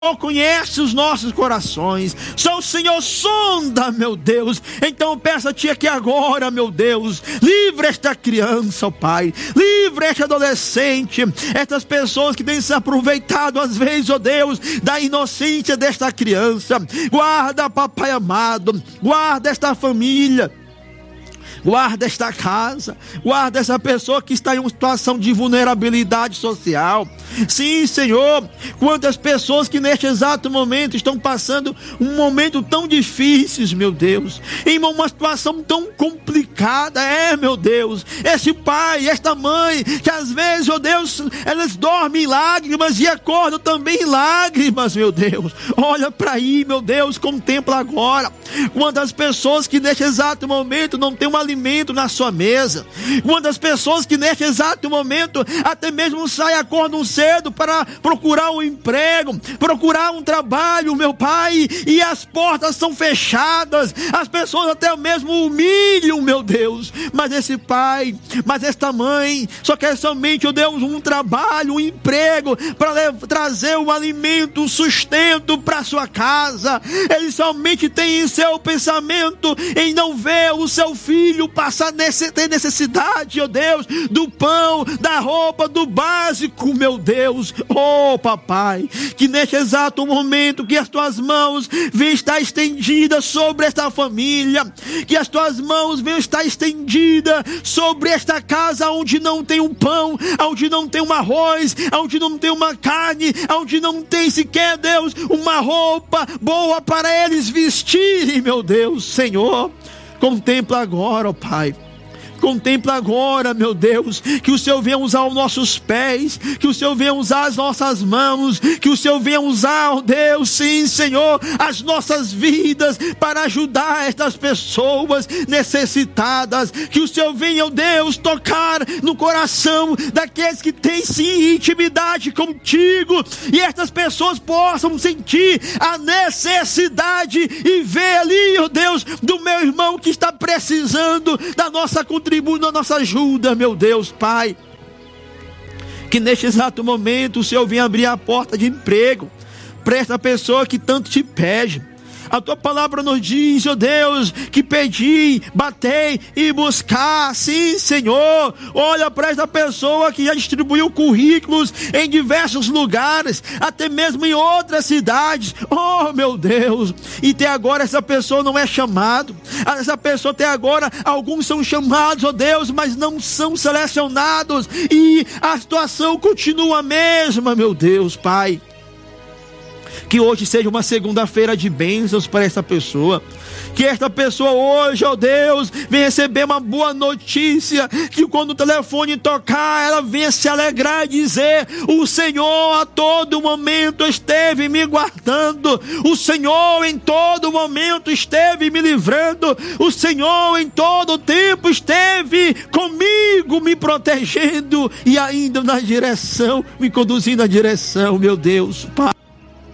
conhece os nossos corações, só o Senhor sonda, meu Deus. Então peço a Ti aqui agora, meu Deus, livre esta criança, ó Pai, livre este adolescente, estas pessoas que têm se aproveitado às vezes, ó Deus, da inocência desta criança. Guarda, papai amado, guarda esta família, guarda esta casa, guarda essa pessoa que está em uma situação de vulnerabilidade social. Sim, Senhor, quantas pessoas que neste exato momento estão passando um momento tão difícil, meu Deus, em uma situação tão complicada, meu Deus, esse pai, esta mãe, que às vezes, ó Deus, elas dormem em lágrimas e acordam também em lágrimas, meu Deus. Olha para aí, meu Deus, contempla agora quantas pessoas que neste exato momento não têm um alimento na sua mesa, quantas pessoas que neste exato momento até mesmo saem, acordam cedo para procurar um emprego, procurar um trabalho, meu Pai, e as portas são fechadas, as pessoas até mesmo humilham, meu Deus, mas esse pai, mas esta mãe só quer somente, ó Deus, um trabalho, um emprego para trazer o alimento, o sustento para sua casa. Ele somente tem em seu pensamento em não ver o seu filho passar ter necessidade, ó Deus, do pão, da roupa, do básico, meu Deus. Oh papai, que neste exato momento que as tuas mãos venham estar estendidas sobre esta família, que as tuas mãos venham estar estendidas sobre esta casa onde não tem um pão, onde não tem um arroz, onde não tem uma carne, onde não tem sequer, Deus, uma roupa boa para eles vestirem, meu Deus. Senhor, contempla agora, ó Pai, contempla agora, meu Deus, que o Senhor venha usar os nossos pés, que o Senhor venha usar as nossas mãos, que o Senhor venha usar, oh Deus, sim, Senhor, as nossas vidas para ajudar estas pessoas necessitadas, que o Senhor venha, oh Deus, tocar no coração daqueles que têm sim intimidade contigo, e estas pessoas possam sentir a necessidade e ver ali, oh Deus, do meu irmão que está precisando da nossa contribuição, da nossa ajuda, meu Deus, Pai. Que neste exato momento o Senhor venha abrir a porta de emprego para esta pessoa que tanto te pede. A tua palavra nos diz, ó Deus, que pedi, batei e buscar. Sim, Senhor, olha para esta pessoa que já distribuiu currículos em diversos lugares, até mesmo em outras cidades. Oh meu Deus, e até agora essa pessoa não é chamado, essa pessoa até agora, alguns são chamados, ó Deus, mas não são selecionados, e a situação continua a mesma, meu Deus, Pai. Que hoje seja uma segunda-feira de bênçãos para essa pessoa. Que esta pessoa hoje, ó Deus, venha receber uma boa notícia. Que quando o telefone tocar, ela venha se alegrar e dizer: o Senhor a todo momento esteve me guardando. O Senhor em todo momento esteve me livrando. O Senhor em todo tempo esteve comigo, me protegendo e ainda na direção, me conduzindo na direção, meu Deus, Pai.